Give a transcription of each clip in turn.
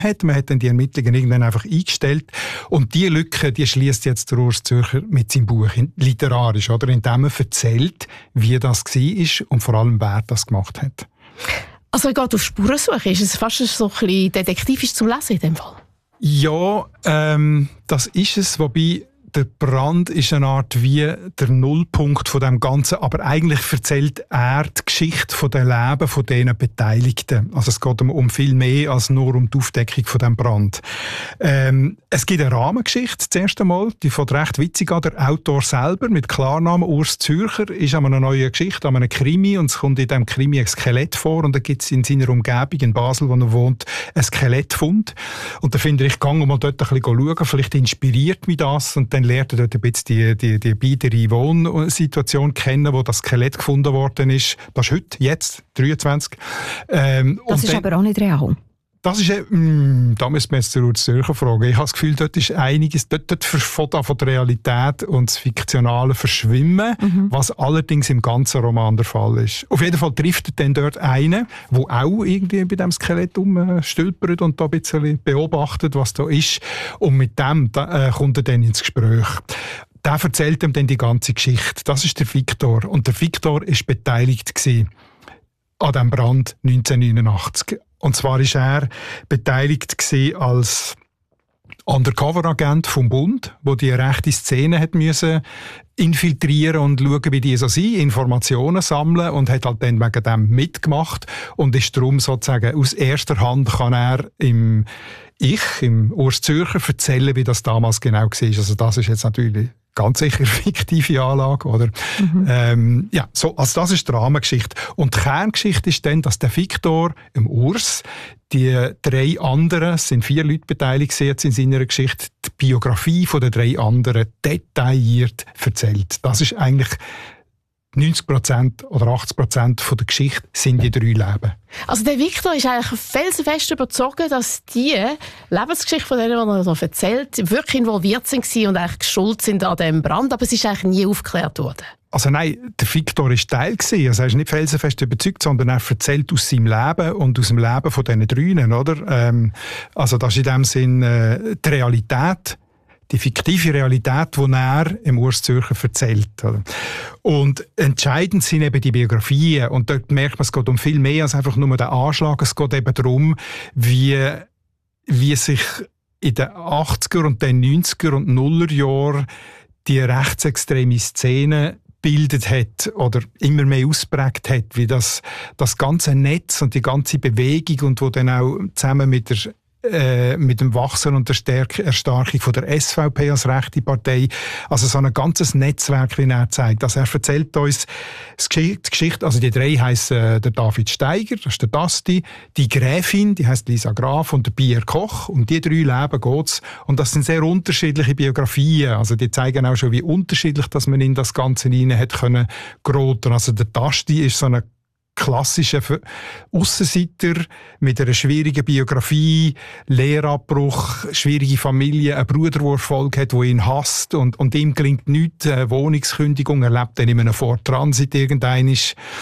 hat. Man hat dann die Ermittlungen irgendwann einfach eingestellt. Und die Lücke, die schließt jetzt der Urs Zürcher mit seinem Buch literarisch, oder? Indem er erzählt, wie das war und vor allem, wer das gemacht hat. Also er geht auf Spurensuche. Ist es fast so ein bisschen detektivisch zum Lesen in dem Fall? Ja, das ist es. Wobei der Brand ist eine Art wie der Nullpunkt von dem Ganzen, aber eigentlich erzählt er die Geschichte von dem Leben von diesen Beteiligten. Also es geht um viel mehr als nur um die Aufdeckung von dem Brand. Es gibt eine Rahmengeschichte, das erste Mal, die fängt recht witzig an. Der Autor selber mit Klarnamen Urs Zürcher ist an einer neuen Geschichte, an einem Krimi, und es kommt in diesem Krimi ein Skelett vor, und da gibt es in seiner Umgebung in Basel, wo er wohnt, ein Skelettfund. Und da finde ich, gehe mal dort ein bisschen schauen, vielleicht inspiriert mich das, und dann lernt er dort ein bisschen die biedere Wohnsituation kennen, wo das Skelett gefunden worden ist. Das ist heute, jetzt, 23. Das ist aber auch nicht real. Das ist, da müssen wir jetzt den Urs Zürcher fragen. Ich habe das Gefühl, dort ist einiges, dort von der Realität und das Fiktionale verschwimmen, was allerdings im ganzen Roman der Fall ist. Auf jeden Fall trifft er dann dort einen, der auch irgendwie bei diesem Skelett umstülpert und da ein bisschen beobachtet, was da ist. Und mit dem kommt er dann ins Gespräch. Der erzählt ihm dann die ganze Geschichte. Das ist der Viktor. Und der Viktor war beteiligt an diesem Brand 1989. Und zwar war er beteiligt als Undercover-Agent vom Bund, der die rechte Szene hat müssen infiltrieren und schauen, wie die so sind, Informationen sammeln, und hat halt dann wegen dem mitgemacht und ist darum sozusagen aus erster Hand kann er im Urs Zürcher erzählen, wie das damals genau war. Also das ist jetzt natürlich ganz sicher fiktive Anlage, oder? Also das ist die Rahmengeschichte. Und die Kerngeschichte ist dann, dass der Viktor, im Urs, die 3 anderen, es sind 4 Leute beteiligt jetzt in seiner Geschichte, die Biografie von den 3 anderen detailliert erzählt. Das ist eigentlich 90% oder 80% von der Geschichte sind die 3 Leben. Also der Viktor ist eigentlich felsenfest überzeugt, dass die Lebensgeschichte von denen, die er so erzählt, wirklich involviert sind und eigentlich schuld sind an dem Brand, aber es ist eigentlich nie aufgeklärt worden. Also nein, der Viktor war Teil gewesen. Also er ist nicht felsenfest überzeugt, sondern er erzählt aus seinem Leben und aus dem Leben von diesen 3, oder? Also das ist in dem Sinn die Realität, die fiktive Realität, die er im Urs Zürcher erzählt. Und entscheidend sind eben die Biografien. Und dort merkt man, es geht um viel mehr als einfach nur den Anschlag. Es geht eben darum, wie sich in den 80er und den 90er und 0er Jahren die rechtsextreme Szene bildet hat oder immer mehr ausprägt hat, wie das ganze Netz und die ganze Bewegung, und wo dann auch zusammen mit dem Wachsen und der Erstarkung von der SVP als rechte Partei, also so ein ganzes Netzwerk, wie er zeigt. Also er erzählt uns die Geschichte, also die 3 heissen der David Steiger, das ist der Dasti, die Gräfin, die heisst Lisa Graf, und der Pierre Koch. Um die 3 Leben geht's. Und das sind sehr unterschiedliche Biografien. Also die zeigen auch schon, wie unterschiedlich dass man in das Ganze hinein hat können geraten. Also der Dasti ist so eine klassischer Aussenseiter mit einer schwierigen Biografie, Lehrabbruch, schwierige Familie, ein Bruder, der Erfolg hat, der ihn hasst, und ihm gelingt nichts, Wohnungskündigung, er lebt dann in einem Fort Transit irgendeinmal.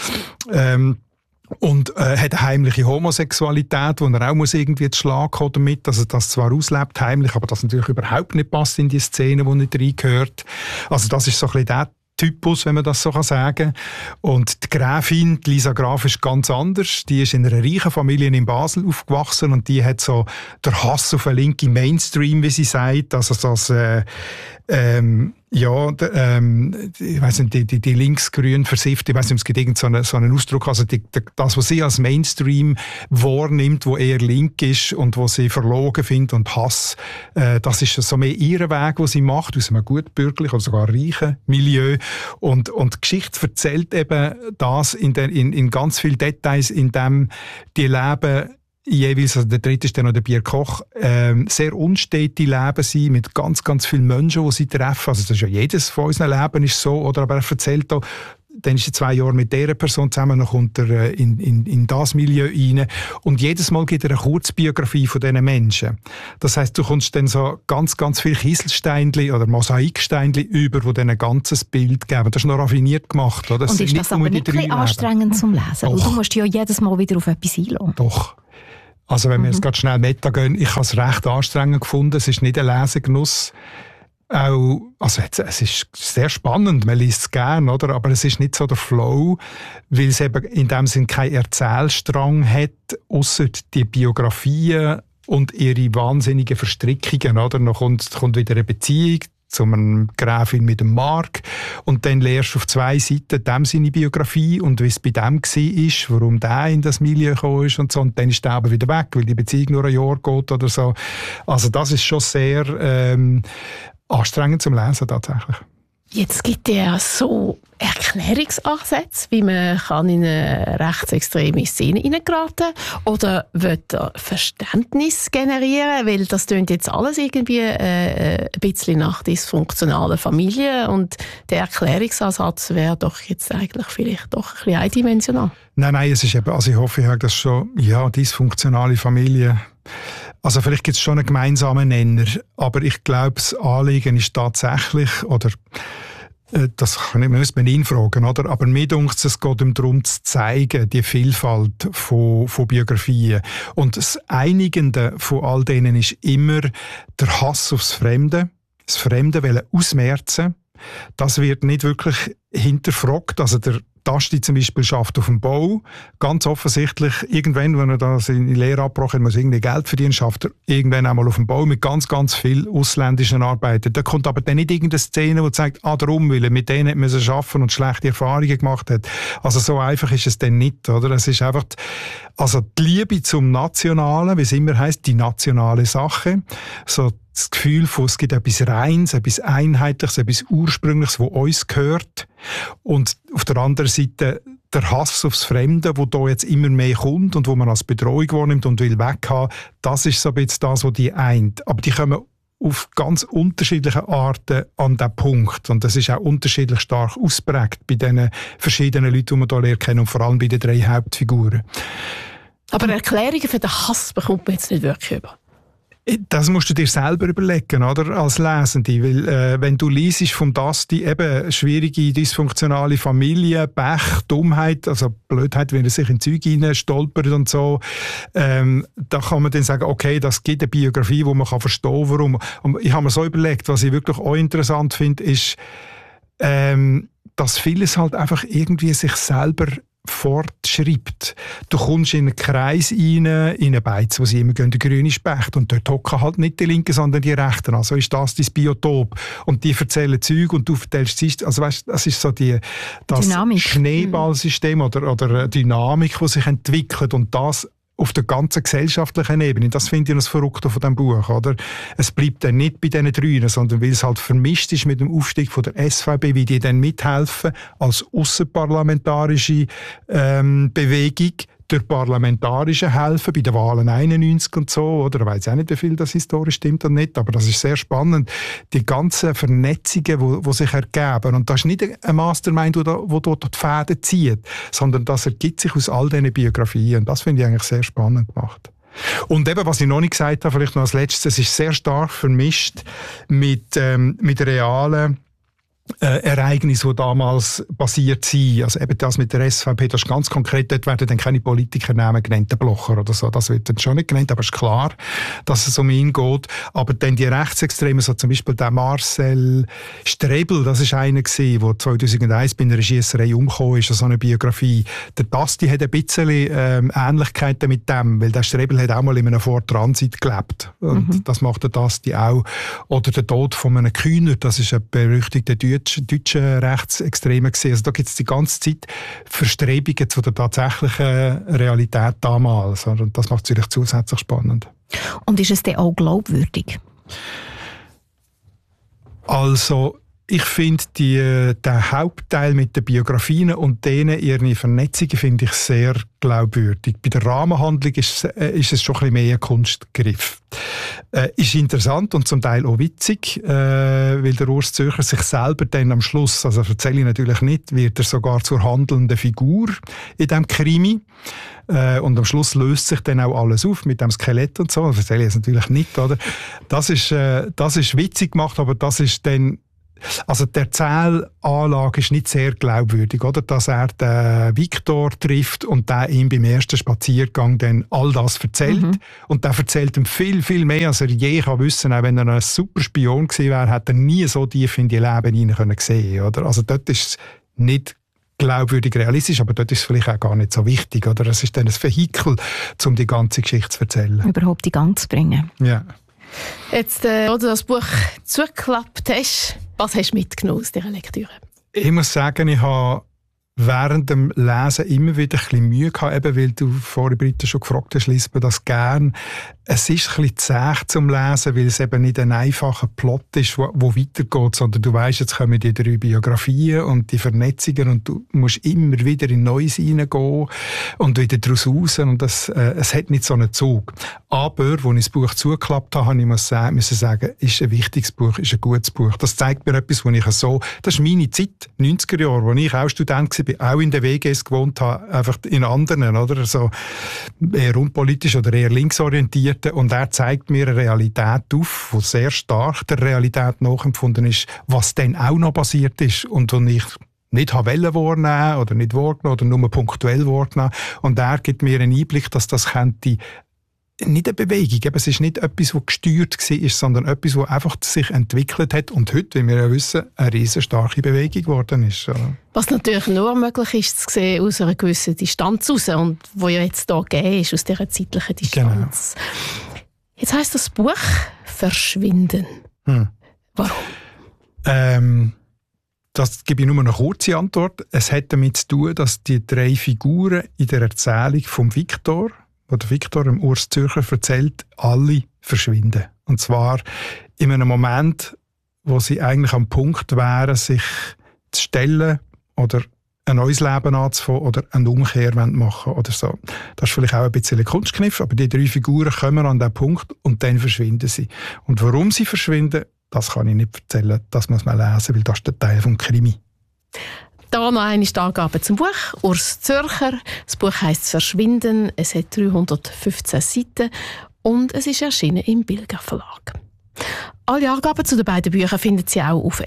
Und hat eine heimliche Homosexualität, wo er auch irgendwie zu Schlag kommen damit, dass er das zwar auslebt, heimlich, aber das natürlich überhaupt nicht passt in die Szene, wo nicht reingehört. Also das ist so ein bisschen der Typus, wenn man das so sagen kann. Und die Gräfin, die Lisa Graf, ist ganz anders. Die ist in einer reichen Familie in Basel aufgewachsen und die hat so der Hass auf einen linken Mainstream, wie sie sagt. Also das, ich weiss nicht, die linksgrün versifft, ich weiss nicht, es gibt irgendeinen so einen Ausdruck, also das, was sie als Mainstream wahrnimmt, wo eher link ist und wo sie verlogen findet und Hass, das ist so mehr ihr Weg, den sie macht, aus einem gutbürgerlichen oder sogar reichen Milieu. Und die Geschichte erzählt eben das in ganz vielen Details, in dem die Leben jeweils, also der dritte ist dann noch der Pierre Koch, sehr unstete Leben sein, mit ganz, ganz vielen Menschen, die sie treffen. Also das ist ja jedes von unseren Leben ist so, oder? Aber er erzählt auch, dann ist er 2 Jahre mit dieser Person zusammen, dann kommt er in das Milieu rein. Und jedes Mal gibt er eine Kurzbiografie von diesen Menschen. Das heisst, du kommst dann so ganz, ganz viele Kieselsteinchen oder Mosaiksteinchen über, die dann ein ganzes Bild geben. Das ist noch raffiniert gemacht. Oder? Und ist das aber nicht ein bisschen anstrengend zum Lesen? Und du musst ja jedes Mal wieder auf etwas einlassen. Doch. Also wenn wir jetzt gerade schnell Meta gehen, ich habe es recht anstrengend gefunden, es ist nicht ein Lesegenuss. Auch, also es ist sehr spannend, man liest es gerne, oder? Aber es ist nicht so der Flow, weil es eben in dem Sinn keinen Erzählstrang hat, ausser die Biografien und ihre wahnsinnigen Verstrickungen, oder? Dann kommt wieder eine Beziehung zu einem Gräfin mit dem Mark und dann lernst du auf 2 Seiten dem seine Biografie und wie es bei dem war, warum der in das Milieu gekommen ist und so, und dann ist der aber wieder weg, weil die Beziehung nur ein Jahr geht oder so. Also das ist schon sehr anstrengend zum Lesen tatsächlich. Jetzt gibt es ja so Erklärungsansätze, wie man kann in eine rechtsextreme Szene hineingeraten kann. Oder wird er Verständnis generieren? Weil das klingt jetzt alles irgendwie ein bisschen nach dysfunktionalen Familien. Und der Erklärungsansatz wäre doch jetzt eigentlich vielleicht doch ein bisschen eindimensional. Nein, es ist eben, also ich hoffe, ich habe das schon, ja, dysfunktionale Familie. Also vielleicht gibt es schon einen gemeinsamen Nenner, aber ich glaube, das Anliegen ist tatsächlich, oder das müsste man ihn fragen, oder? Aber mir denkt es geht darum zu zeigen, die Vielfalt von Biografien. Und das Einigende von all denen ist immer der Hass aufs Fremde, das Fremde wollen ausmerzen. Das wird nicht wirklich hinterfragt. Also der Tasti zum Beispiel schafft auf dem Bau. Ganz offensichtlich, irgendwann, wenn er da seine Lehre abgebrochen hat, muss irgendwie Geld verdienen, schafft er irgendwann einmal auf dem Bau mit ganz, ganz viel ausländischen Arbeiten. Da kommt aber dann nicht irgendeine Szene, die sagt, darum, weil er mit denen müssen arbeiten und schlechte Erfahrungen gemacht hat. Also so einfach ist es dann nicht, oder? Es ist einfach, also die Liebe zum Nationalen, wie es immer heisst, die nationale Sache, so das Gefühl von, es gibt etwas Reines, etwas Einheitliches, etwas Ursprüngliches, was uns gehört. Und auf der anderen Seite der Hass aufs Fremde, wo da jetzt immer mehr kommt und wo man als Bedrohung wahrnimmt und will weghaben, das ist so ein bisschen das, was die eint. Aber die kommen auf ganz unterschiedliche Arten an diesen Punkt. Und das ist auch unterschiedlich stark ausprägt bei diesen verschiedenen Leuten, die man hier lernt kennen, und vor allem bei den 3 Hauptfiguren. Aber Erklärungen für den Hass bekommt man jetzt nicht wirklich über. Das musst du dir selber überlegen, oder? Als Lesende. Weil, wenn du liest vom Dasti eben schwierige, dysfunktionale Familie, Pech, Dummheit, also Blödheit, wenn er sich in Zeug hinein stolpert und so, da kann man dann sagen, okay, das gibt eine Biografie, wo man verstehen kann, warum. Und ich habe mir so überlegt, was ich wirklich auch interessant finde, ist, dass vieles halt einfach irgendwie sich selber fortschreibt. Du kommst in einen Kreis rein, in einen Beiz, wo sie immer gehen, der grüne Specht, und dort hocken halt nicht die Linken, sondern die Rechten. Also ist das dein Biotop. Und die erzählen Zeug und du erzählst es. Also weißt, das ist so das Dynamik. Schneeballsystem oder Dynamik, die sich entwickelt, und das auf der ganzen gesellschaftlichen Ebene. Das finde ich das Verrückte von diesem Buch. Oder? Es bleibt dann nicht bei diesen 3, sondern weil es halt vermischt ist mit dem Aufstieg von der SVP, wie die dann mithelfen als ausserparlamentarische Bewegung, durch parlamentarische helfen bei den Wahlen 91 und so, oder? Ich weiss auch nicht, wie viel das historisch stimmt oder nicht, aber das ist sehr spannend. Die ganzen Vernetzungen, die sich ergeben. Und das ist nicht ein Mastermind, der dort die Fäden zieht, sondern das ergibt sich aus all diesen Biografien. Und das finde ich eigentlich sehr spannend gemacht. Und eben, was ich noch nicht gesagt habe, vielleicht noch als Letztes, es ist sehr stark vermischt mit realen Ereignisse, die damals passiert sind. Also eben das mit der SVP, das ist ganz konkret, dort werden dann keine Politikernamen genannt, der Blocher oder so, das wird dann schon nicht genannt, aber es ist klar, dass es um ihn geht. Aber dann die Rechtsextremen, so zum Beispiel der Marcel Strebel, das ist einer gewesen, der 2001 bei einer Schiesserei umgekommen ist, so eine Biografie. Der Tasti hat ein bisschen Ähnlichkeiten mit dem, weil der Strebel hat auch mal in einem Ford Transit gelebt. Und das macht der Tasti auch. Oder der Tod von einem Kühner, das ist ein berüchtigter deutschen Rechtsextremen gesehen. Also da gibt es die ganze Zeit Verstrebungen zu der tatsächlichen Realität damals. Und das macht es natürlich zusätzlich spannend. Und ist es denn auch glaubwürdig? Also ich finde den Hauptteil mit den Biografien und denen ihre Vernetzungen finde ich sehr glaubwürdig. Bei der Rahmenhandlung ist es schon ein bisschen mehr ein Kunstgriff. Ist interessant und zum Teil auch witzig, weil der Urs Zürcher sich selber dann am Schluss, also erzähle ich natürlich nicht, wird er sogar zur handelnden Figur in diesem Krimi. Und am Schluss löst sich dann auch alles auf mit dem Skelett und so. Das erzähle ich jetzt natürlich nicht, oder? Das ist witzig gemacht, aber das ist dann Also die Erzählanlage ist nicht sehr glaubwürdig, oder? Dass er den Viktor trifft und der ihm beim ersten Spaziergang dann all das erzählt. Und der erzählt ihm viel, viel mehr, als er je kann wissen. Auch wenn er ein super Spion gewesen wäre, hat er nie so tief in die Leben hinein sehen, oder? Also dort ist es nicht glaubwürdig realistisch, aber dort ist es vielleicht auch gar nicht so wichtig, oder? Es ist dann ein Vehikel, um die ganze Geschichte zu erzählen. Überhaupt in Gang zu bringen. Ja. Jetzt, wo du das Buch zugeklappt hast, was hast du mitgenommen aus dieser Lektüre? Ich muss sagen, ich habe während dem Lesen immer wieder ein bisschen Mühe gehabt, eben weil du vorhin, Britta, schon gefragt hast, liest man das gern. Es ist ein bisschen zäh zum Lesen, weil es eben nicht ein einfacher Plot ist, wo weitergeht, sondern du weisst, jetzt kommen die 3 Biografien und die Vernetzungen und du musst immer wieder in Neues hineingehen und wieder daraus raus und es hat nicht so einen Zug. Aber, als ich das Buch zugeklappt habe, musste ich sagen, ist ein wichtiges Buch, ist ein gutes Buch. Das zeigt mir etwas, das ist meine Zeit, 90er Jahre, als ich auch Student war, auch in den WGs gewohnt habe, einfach in anderen, oder? So eher unpolitisch oder eher linksorientiert. Und er zeigt mir eine Realität auf, die sehr stark der Realität nachempfunden ist, was dann auch noch passiert ist und wo ich nicht wahrnehmen oder nicht wahrgenommen oder nur punktuell wahrgenommen. Und er gibt mir einen Einblick, dass das könnte nicht eine Bewegung, es ist nicht etwas, das gesteuert war, sondern etwas, das einfach sich entwickelt hat und heute, wie wir ja wissen, eine riesen starke Bewegung geworden ist. Was natürlich nur möglich ist, zu sehen aus einer gewissen Distanz raus und wo ja jetzt hier gegeben ist, aus dieser zeitlichen Distanz. Genau. Jetzt heisst das Buch «Verschwinden». Warum? Das gebe ich nur eine kurze Antwort. Es hat damit zu tun, dass die 3 Figuren in der Erzählung vom Viktor, wo der Viktor dem Urs Zürcher erzählt, alle verschwinden. Und zwar in einem Moment, wo sie eigentlich am Punkt wären, sich zu stellen oder ein neues Leben anzufangen oder eine Umkehr machen oder so. Das ist vielleicht auch ein bisschen ein Kunstkniff, aber die 3 Figuren kommen an diesen Punkt und dann verschwinden sie. Und warum sie verschwinden, das kann ich nicht erzählen. Das muss man lesen, weil das ist der Teil vom Krimi. Da noch eine Angabe zum Buch. Urs Zürcher. Das Buch heisst «Verschwinden». Es hat 315 Seiten und es ist erschienen im Bilger Verlag. Alle Angaben zu den beiden Büchern finden Sie auch auf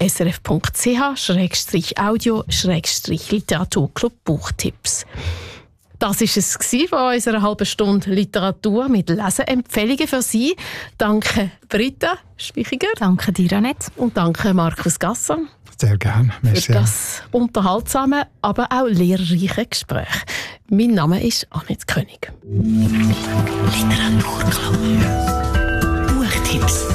srf.ch/audio/Literaturclub Buchtipps. Das war es von unserer halben Stunde Literatur mit Leseempfehlungen für Sie. Danke Britta Spichiger. Danke dir, Annette. Und danke Markus Gasser. Sehr gerne. Für das unterhaltsame, aber auch lehrreiche Gespräch. Mein Name ist Annette König. Literaturclub. Buchtipps.